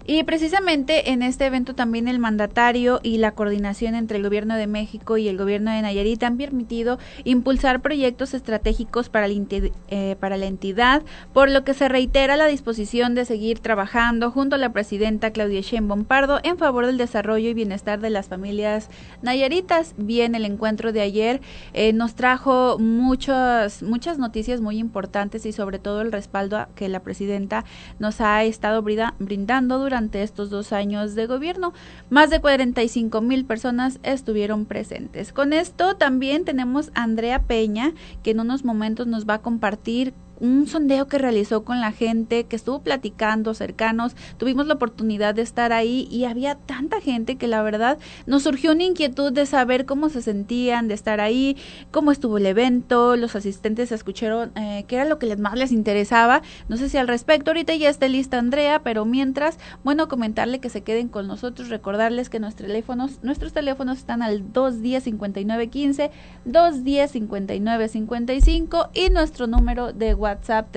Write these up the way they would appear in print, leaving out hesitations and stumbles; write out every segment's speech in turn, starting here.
Y precisamente en este evento también el mandatario y la coordinación entre el Gobierno de México y el Gobierno de Nayarit han permitido impulsar proyectos estratégicos para la entidad, por lo que se reitera la disposición de seguir trabajando junto a la presidenta Claudia Sheinbaum Pardo en favor del desarrollo y bienestar de las familias nayaritas. Bien, el encuentro de ayer nos trajo muchas noticias muy importantes y sobre todo el respaldo que la presidenta nos ha estado brindando durante estos 2 años de gobierno. Más de 45,000 personas estuvieron presentes. Con esto también tenemos a Andrea Peña, que en unos momentos nos va a compartir un sondeo que realizó con la gente, que estuvo platicando, cercanos. Tuvimos la oportunidad de estar ahí y había tanta gente que la verdad nos surgió una inquietud de saber cómo se sentían de estar ahí, cómo estuvo el evento. Los asistentes escucharon qué era lo que más les interesaba. No sé si al respecto ahorita ya está lista Andrea, pero mientras, bueno, comentarle que se queden con nosotros, recordarles que nuestros teléfonos están al 210-5915, 210-5955 y nuestro número de WhatsApp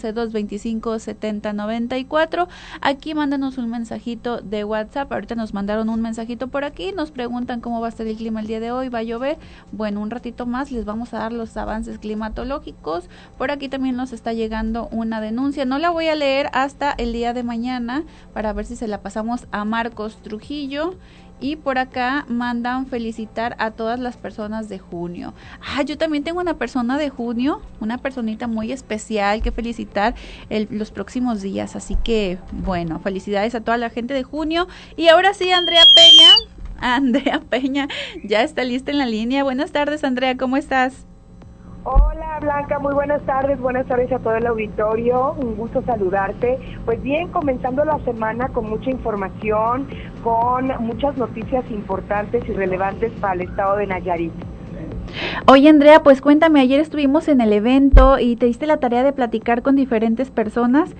311-225-7094. Aquí mándanos un mensajito de WhatsApp. Ahorita nos mandaron un mensajito por aquí, nos preguntan cómo va a estar el clima el día de hoy. ¿Va a llover? Bueno, un ratito más les vamos a dar los avances climatológicos. Por aquí también nos está llegando una denuncia, no la voy a leer hasta el día de mañana para ver si se la pasamos a Marcos Trujillo. Y por acá mandan felicitar a todas las personas de junio. Yo también tengo una persona de junio, una personita muy especial que felicitar los próximos días. Así que, bueno, felicidades a toda la gente de junio. Y ahora sí, Andrea Peña ya está lista en la línea. Buenas tardes, Andrea, ¿cómo estás? Hola Blanca, muy buenas tardes a todo el auditorio, un gusto saludarte. Pues bien, comenzando la semana con mucha información, con muchas noticias importantes y relevantes para el estado de Nayarit. Oye Andrea, pues cuéntame, ayer estuvimos en el evento y te diste la tarea de platicar con diferentes personas.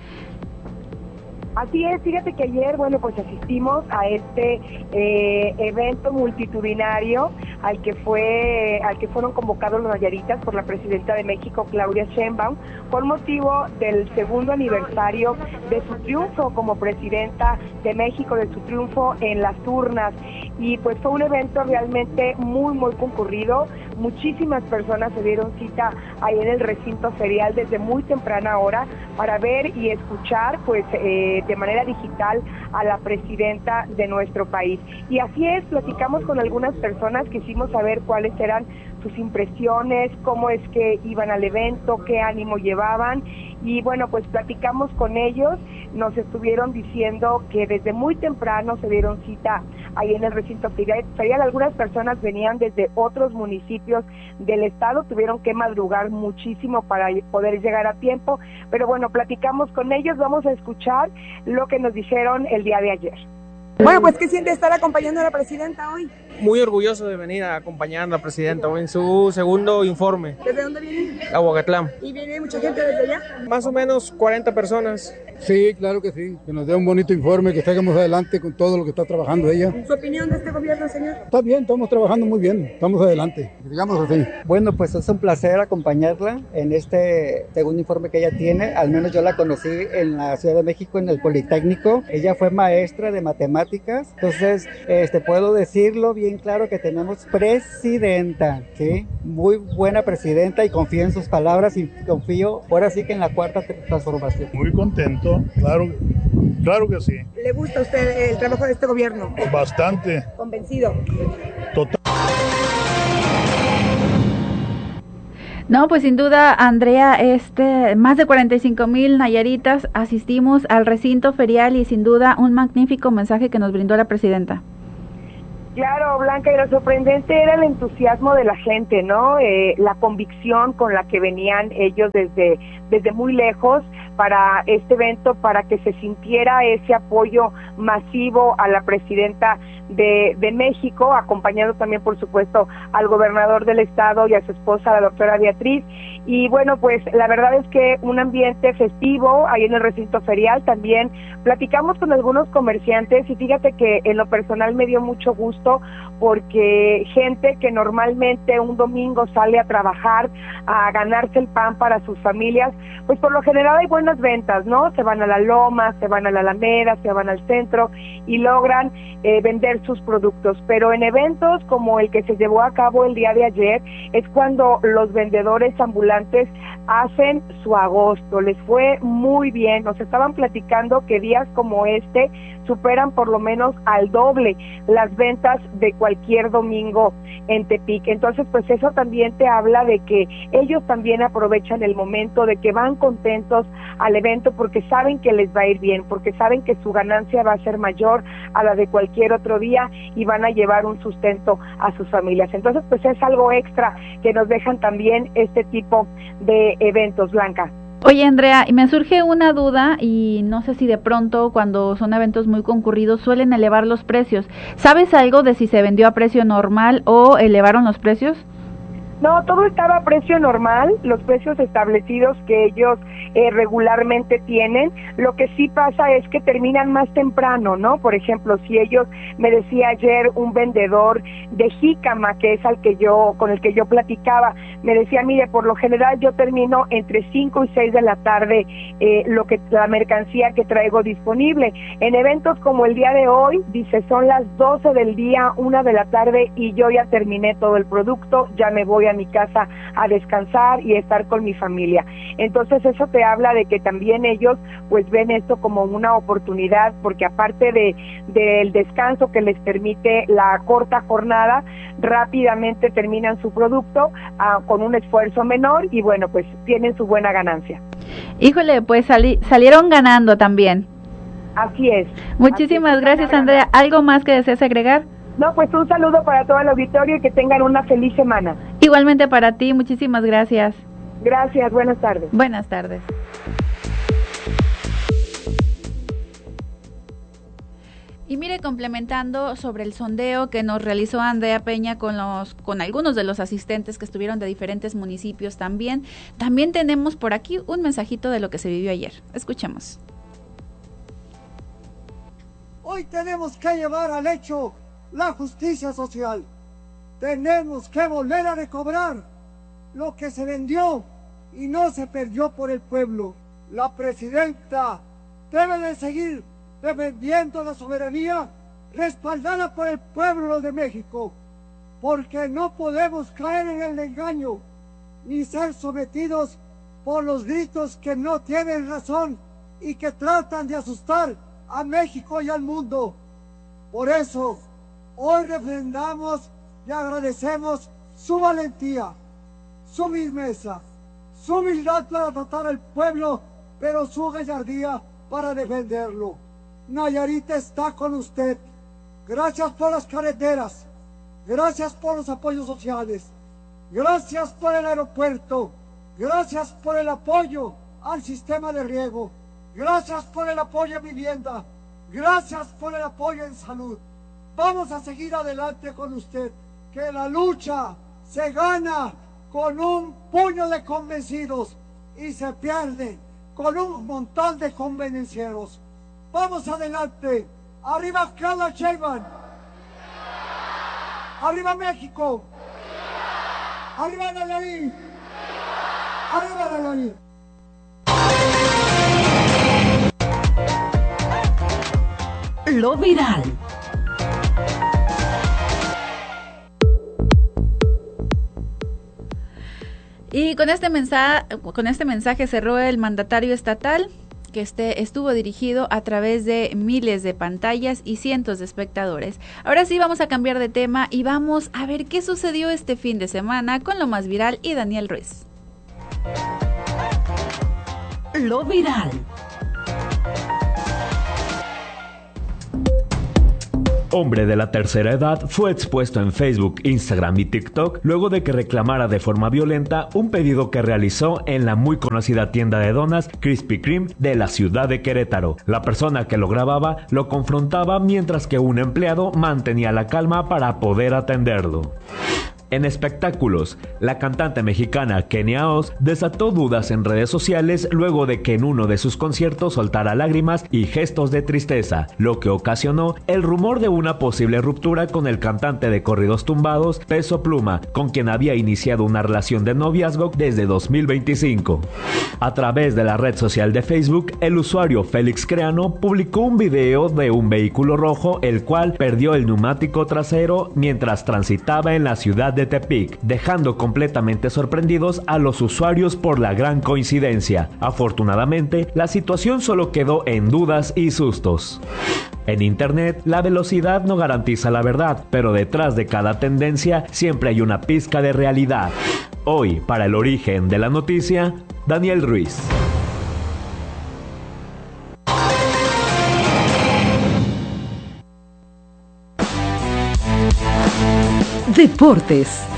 Así es, fíjate que ayer, pues asistimos a este evento multitudinario al que fueron convocados los nayaritas por la presidenta de México, Claudia Sheinbaum, por motivo del 2º aniversario de su triunfo como presidenta de México, de su triunfo en las urnas. Y pues fue un evento realmente muy, muy concurrido. Muchísimas personas se dieron cita ahí en el recinto ferial desde muy temprana hora para ver y escuchar de manera digital a la presidenta de nuestro país. Y así es, platicamos con algunas personas, quisimos saber cuáles eran sus impresiones, cómo es que iban al evento, qué ánimo llevaban. Y bueno, pues platicamos con ellos, nos estuvieron diciendo que desde muy temprano se dieron cita ahí en el recinto ferial. Algunas personas venían desde otros municipios del estado, tuvieron que madrugar muchísimo para poder llegar a tiempo, pero bueno, platicamos con ellos, vamos a escuchar lo que nos dijeron el día de ayer. Bueno, pues ¿qué siente estar acompañando a la presidenta hoy? Muy orgulloso de venir a acompañar a la presidenta hoy en su segundo informe. ¿Desde dónde viene? Aguacatlán. ¿Y viene mucha gente desde allá? Más o menos 40 personas. Sí, claro que sí, que nos dé un bonito informe, que sigamos adelante con todo lo que está trabajando ella. ¿Su opinión de este gobierno, señor? Está bien, estamos trabajando muy bien, estamos adelante, digamos así. Bueno, pues es un placer acompañarla en este segundo informe que ella tiene. Al menos yo la conocí en la Ciudad de México, en el Politécnico. Ella fue maestra de matemáticas, entonces puedo decirlo bien claro que tenemos presidenta, ¿sí? Muy buena presidenta y confío en sus palabras y confío ahora sí que en la cuarta transformación. Muy contento, claro que sí. ¿Le gusta a usted el trabajo de este gobierno? Bastante. ¿Convencido? Total. No, pues sin duda, Andrea, más de 45,000 nayaritas asistimos al recinto ferial y sin duda un magnífico mensaje que nos brindó la presidenta. Claro, Blanca, y lo sorprendente era el entusiasmo de la gente, ¿no? La convicción con la que venían ellos desde muy lejos para este evento, para que se sintiera ese apoyo masivo a la presidenta de México, acompañado también, por supuesto, al gobernador del estado y a su esposa, la doctora Beatriz. Y bueno, pues la verdad es que un ambiente festivo ahí en el recinto ferial. También platicamos con algunos comerciantes y fíjate que en lo personal me dio mucho gusto gusto, porque gente que normalmente un domingo sale a trabajar, a ganarse el pan para sus familias, pues por lo general hay buenas ventas, ¿no? Se van a la Loma, se van a la Alameda, se van al centro y logran vender sus productos. Pero en eventos como el que se llevó a cabo el día de ayer, es cuando los vendedores ambulantes hacen su agosto. Les fue muy bien. Nos estaban platicando que días como este superan por lo menos al doble las ventas de cualquier domingo en Tepic. Entonces, pues eso también te habla de que ellos también aprovechan el momento, de que van contentos al evento porque saben que les va a ir bien, porque saben que su ganancia va a ser mayor a la de cualquier otro día y van a llevar un sustento a sus familias. Entonces, pues es algo extra que nos dejan también este tipo de eventos, Blanca. Oye, Andrea, y me surge una duda y no sé si de pronto cuando son eventos muy concurridos suelen elevar los precios. ¿Sabes algo de si se vendió a precio normal o elevaron los precios? No, todo estaba a precio normal, los precios establecidos que ellos regularmente tienen. Lo que sí pasa es que terminan más temprano, ¿no? Por ejemplo, si ellos, me decía ayer un vendedor de jícama, que es con el que yo platicaba, me decía, mire, por lo general yo termino entre 5 y 6 de la tarde la mercancía que traigo disponible. En eventos como el día de hoy, dice, son las 12 del día, 1 de la tarde y yo ya terminé todo el producto, ya me voy a mi casa a descansar y estar con mi familia. Entonces eso te habla de que también ellos pues ven esto como una oportunidad, porque aparte del descanso que les permite la corta jornada, rápidamente terminan su producto con un esfuerzo menor y bueno, pues tienen su buena ganancia. Híjole, pues salieron ganando también. Así es. Muchísimas gracias, Andrea. ¿Algo más que desees agregar? No, pues un saludo para todo el auditorio y que tengan una feliz semana. Igualmente para ti, muchísimas gracias. Gracias, buenas tardes. Buenas tardes. Y mire, complementando sobre el sondeo que nos realizó Andrea Peña con algunos de los asistentes que estuvieron de diferentes municipios también tenemos por aquí un mensajito de lo que se vivió ayer. Escuchemos. Hoy tenemos que llevar al hecho la justicia social. Tenemos que volver a recobrar lo que se vendió y no se perdió por el pueblo. La presidenta debe de seguir defendiendo la soberanía respaldada por el pueblo de México, porque no podemos caer en el engaño ni ser sometidos por los gritos que no tienen razón y que tratan de asustar a México y al mundo. Por eso, hoy refrendamos y agradecemos su valentía, su firmeza, su humildad para tratar al pueblo, pero su gallardía para defenderlo. Nayarit está con usted. Gracias por las carreteras, gracias por los apoyos sociales, gracias por el aeropuerto, gracias por el apoyo al sistema de riego, gracias por el apoyo a vivienda, gracias por el apoyo en salud. Vamos a seguir adelante con usted, que la lucha se gana con un puño de convencidos y se pierde con un montón de convenencieros. Vamos adelante. Arriba Claudia Sheinbaum. Arriba México. Arriba Nayarit. Arriba Nayarit. Lo viral. Y con este mensaje cerró el mandatario estatal, que estuvo dirigido a través de miles de pantallas y cientos de espectadores. Ahora sí vamos a cambiar de tema y vamos a ver qué sucedió este fin de semana con lo más viral y Daniel Ruiz. Lo viral. Hombre de la tercera edad fue expuesto en Facebook, Instagram y TikTok luego de que reclamara de forma violenta un pedido que realizó en la muy conocida tienda de donas Krispy Kreme de la ciudad de Querétaro. La persona que lo grababa lo confrontaba mientras que un empleado mantenía la calma para poder atenderlo. En espectáculos, la cantante mexicana Kenia Oz desató dudas en redes sociales luego de que en uno de sus conciertos soltara lágrimas y gestos de tristeza, lo que ocasionó el rumor de una posible ruptura con el cantante de corridos tumbados Peso Pluma, con quien había iniciado una relación de noviazgo desde 2025. A través de la red social de Facebook, el usuario Félix Creano publicó un video de un vehículo rojo el cual perdió el neumático trasero mientras transitaba en la ciudad de Tepic, dejando completamente sorprendidos a los usuarios por la gran coincidencia. Afortunadamente, la situación solo quedó en dudas y sustos. En Internet, la velocidad no garantiza la verdad, pero detrás de cada tendencia siempre hay una pizca de realidad. Hoy, para el origen de la noticia, Daniel Ruiz. Deportes.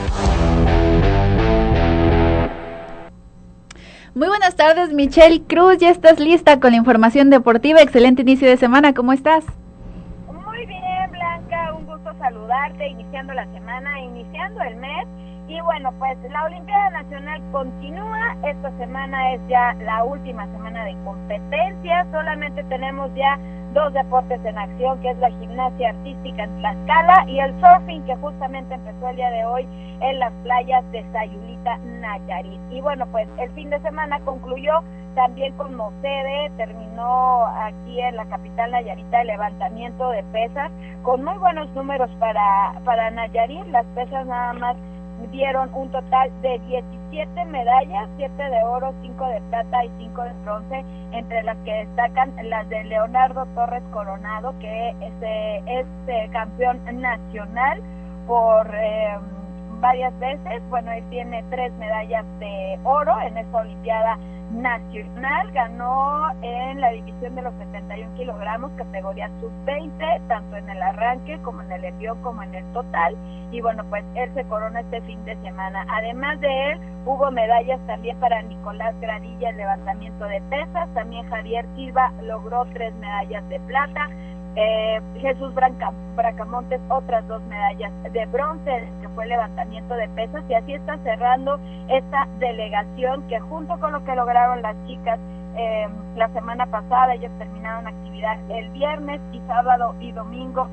Muy buenas tardes, Michelle Cruz, ya estás lista con la información deportiva. Excelente inicio de semana, ¿cómo estás? Muy bien, Blanca, un gusto saludarte, iniciando la semana, iniciando el mes. Y bueno, pues la Olimpiada Nacional continúa, esta semana es ya la última semana de competencia, solamente tenemos ya 2 deportes en acción, que es la gimnasia artística en Tlaxcala y el surfing, que justamente empezó el día de hoy en las playas de Sayulita, Nayarit. Y bueno, pues el fin de semana concluyó también como sede, terminó aquí en la capital Nayarita el levantamiento de pesas, con muy buenos números para Nayarit. Las pesas nada más dieron un total de 17 medallas, 7 de oro, 5 de plata y 5 de bronce, entre las que destacan las de Leonardo Torres Coronado, que es campeón nacional por varias veces. Bueno, él tiene 3 medallas de oro en esta Olimpiada Nacional, ganó en la división de los 71 kilogramos, categoría sub-20, tanto en el arranque como en el envío como en el total, y bueno, pues él se corona este fin de semana. Además de él, hubo medallas también para Nicolás Gradilla en levantamiento de pesas, también Javier Silva logró 3 medallas de plata, Jesús Bracamontes otras 2 medallas de bronce, que fue el levantamiento de pesas, y así está cerrando esta delegación, que junto con lo que lograron las chicas la semana pasada, ellos terminaron actividad el viernes, y sábado y domingo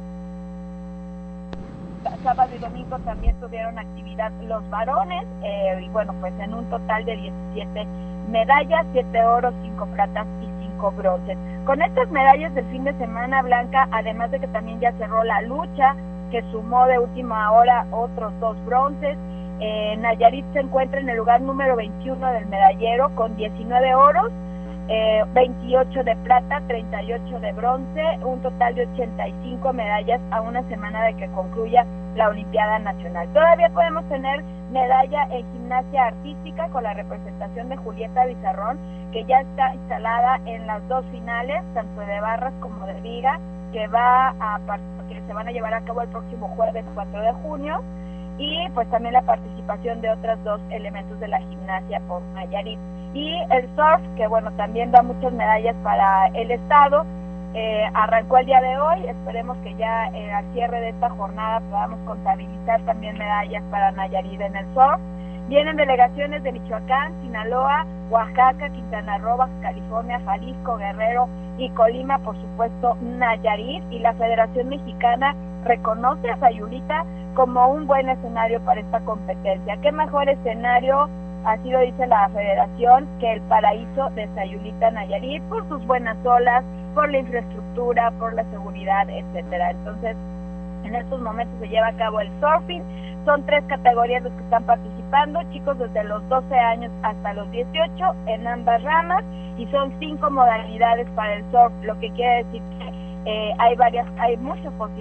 también tuvieron actividad los varones, y bueno, pues en un total de 17 medallas, 7 oros, 5 platas y 5 bronces. Con estas medallas del fin de semana, Blanca, además de que también ya cerró la lucha, que sumó de última hora otros 2 bronces, Nayarit se encuentra en el lugar número 21 del medallero con 19 oros, 28 de plata, 38 de bronce, un total de 85 medallas a una semana de que concluya la Olimpiada Nacional. Todavía podemos tener medalla en gimnasia artística con la representación de Julieta Bizarrón, que ya está instalada en las 2 finales, tanto de barras como de viga, que se van a llevar a cabo el próximo jueves 4 de junio, y pues también la participación de otras 2 elementos de la gimnasia por Nayarit. Y el surf, que bueno, también da muchas medallas para el estado, arrancó el día de hoy, esperemos que ya al cierre de esta jornada podamos contabilizar también medallas para Nayarit en el surf. Vienen delegaciones de Michoacán, Sinaloa, Oaxaca, Quintana Roo, Baja California, Jalisco, Guerrero y Colima, por supuesto Nayarit, y la Federación Mexicana reconoce a Sayulita como un buen escenario para esta competencia. ¿Qué mejor escenario? Así lo dice la Federación, que el paraíso de Sayulita, Nayarit, por sus buenas olas, por la infraestructura, por la seguridad, etcétera. Entonces, en estos momentos se lleva a cabo el surfing. Son 3 categorías los que están participando, chicos desde los 12 años hasta los 18 en ambas ramas, y son 5 modalidades para el surf, lo que quiere decir que hay muchas posibilidades